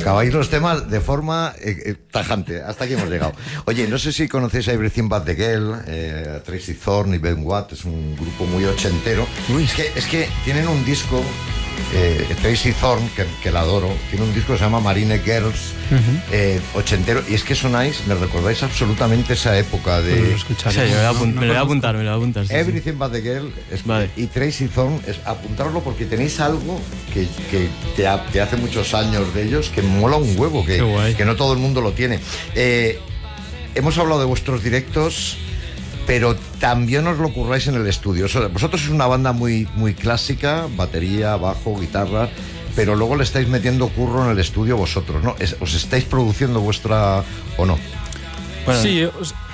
Acabáis los temas de forma tajante. Hasta aquí hemos llegado. Oye, no sé si conocéis a Everything But The Girl, Tracy Thorn y Ben Watt. Es un grupo muy ochentero. Es que tienen un disco, Tracy Thorn, que la adoro, tiene un disco que se llama Marine Girls, ochentero. Y es que sonáis, me recordáis absolutamente esa época de... Sí, me lo voy a apuntar. Sí, Everything But The Girl vale. Y Tracy Thorn, apuntarlo porque tenéis algo que te hace muchos años de ellos que mola un huevo, que no todo el mundo lo tiene. Hemos hablado de vuestros directos, pero también os lo curráis en el estudio. Vosotros sois una banda muy, muy clásica, batería, bajo, guitarra, pero luego le estáis metiendo curro en el estudio vosotros, ¿no? ¿Os estáis produciendo vuestra o no? Bueno, sí,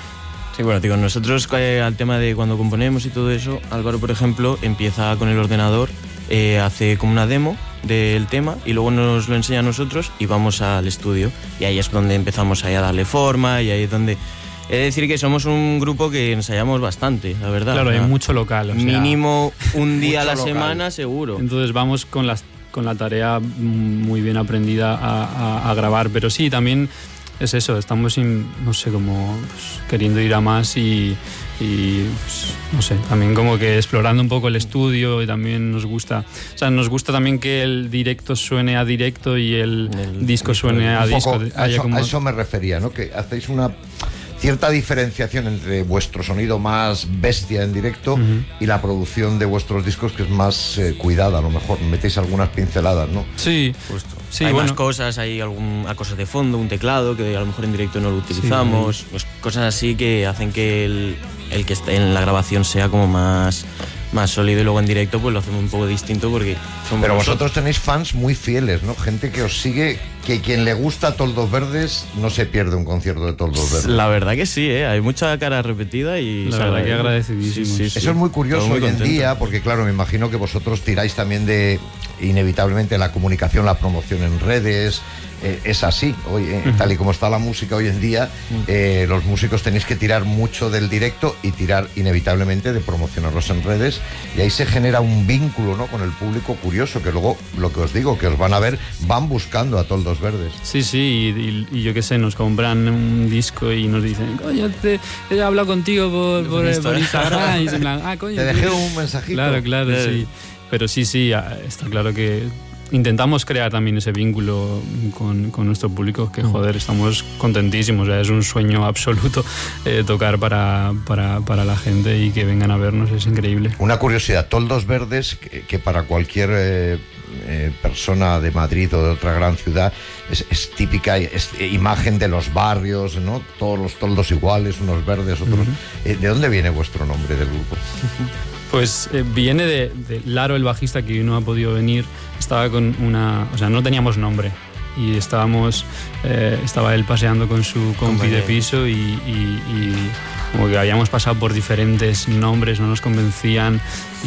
bueno, digo, nosotros al tema de cuando componemos y todo eso, Álvaro, por ejemplo, empieza con el ordenador, hace como una demo del tema y luego nos lo enseña a nosotros y vamos al estudio. Y ahí es donde empezamos ahí a darle forma y ahí es donde... Es decir que somos un grupo que ensayamos bastante, la verdad. Claro, hay mucho local. Mínimo un día a la semana, seguro. Entonces vamos con la tarea muy bien aprendida a grabar. Pero sí, también es eso, estamos, no sé, como queriendo ir a más y pues, no sé, también como que explorando un poco el estudio y también nos gusta también que el directo suene a directo y el disco suene a disco. A eso me refería, ¿no? Que hacéis una... cierta diferenciación entre vuestro sonido más bestia en directo y la producción de vuestros discos, que es más cuidada. A lo mejor metéis algunas pinceladas, ¿no? Sí, justo. Sí, hay más cosas, hay algunas cosas de fondo, un teclado que a lo mejor en directo no lo utilizamos, pues cosas así que hacen que el que está en la grabación sea como más sólido, y luego en directo pues lo hacemos un poco distinto porque somos... Pero vosotros tenéis fans muy fieles, ¿no? Gente que os sigue, que quien le gusta Toldos Verdes no se pierde un concierto de Toldos Verdes. La verdad que sí, hay mucha cara repetida y... La verdad que agradecidísimos. Sí. Eso es muy curioso hoy en día, porque claro, me imagino que vosotros tiráis también de, inevitablemente, la comunicación, la promoción en redes. Es así, hoy, tal y como está la música hoy en día, los músicos tenéis que tirar mucho del directo y tirar inevitablemente de promocionarlos en redes, y ahí se genera un vínculo, ¿no?, con el público curioso, que luego, lo que os digo, que os van a ver, van buscando a Toldos Verdes. Sí, y yo qué sé, nos compran un disco y nos dicen, coño, he hablado contigo por Instagram, y se plan, coño, te dejé un mensajito. Claro, sí. Pero sí, está claro que intentamos crear también ese vínculo con nuestro público, que joder, estamos contentísimos, es un sueño absoluto tocar para la gente y que vengan a vernos, es increíble. Una curiosidad, Toldos Verdes, que para cualquier persona de Madrid o de otra gran ciudad es típica imagen de los barrios, ¿no? Todos los toldos iguales, unos verdes, otros... ¿De dónde viene vuestro nombre del grupo? Pues viene de Laro, el bajista, que no ha podido venir. Estaba con no teníamos nombre y estaba él paseando con su compi de piso y como que habíamos pasado por diferentes nombres, no nos convencían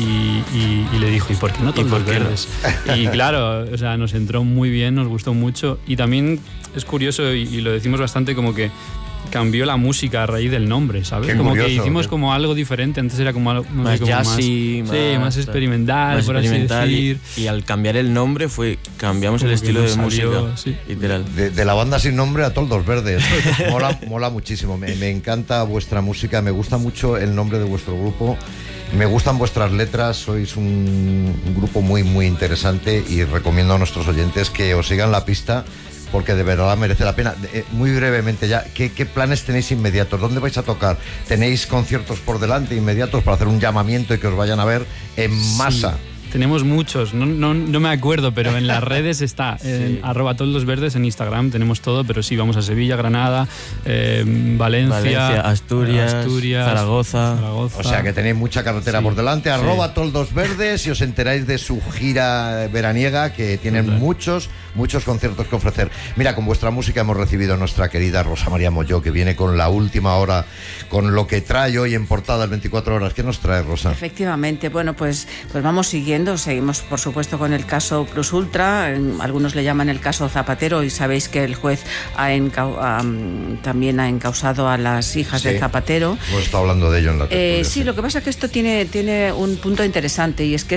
y le dijo, ¿y por qué no Toldos Verdes? Y claro, nos entró muy bien, nos gustó mucho, y también es curioso y lo decimos bastante, como que cambió la música a raíz del nombre, ¿sabes? Qué como curioso, que hicimos como algo diferente. Antes era como algo más jazzy, más experimental, por así decir. Y al cambiar el nombre cambiamos el estilo de música, literal. De la banda sin nombre a Toldos Verdes. mola muchísimo. Me encanta vuestra música, me gusta mucho el nombre de vuestro grupo. Me gustan vuestras letras, sois un grupo muy, muy interesante, y recomiendo a nuestros oyentes que os sigan la pista, porque de verdad merece la pena. Muy brevemente ya, ¿qué planes tenéis inmediatos? ¿Dónde vais a tocar? ¿Tenéis conciertos por delante inmediatos para hacer un llamamiento y que os vayan a ver en masa? Tenemos muchos, no me acuerdo, pero en las redes está, @toldosverdes en Instagram, tenemos todo, pero sí, vamos a Sevilla, Granada, Valencia, Asturias, Zaragoza. O sea que tenéis mucha carretera por delante. @toldosverdes, y os enteráis de su gira veraniega, que tienen muchos conciertos que ofrecer. Mira, con vuestra música hemos recibido a nuestra querida Rosa María Molló, que viene con la última hora, con lo que trae hoy en portada 24 horas. ¿Qué nos trae, Rosa? Efectivamente, bueno, pues vamos siguiendo. Seguimos, por supuesto, con el caso Plus Ultra. Algunos le llaman el caso Zapatero, y sabéis que el juez también ha encausado a las hijas de Zapatero. Hemos estado hablando de ello en la tertulia. Sí, lo que pasa es que esto tiene un punto interesante, y es que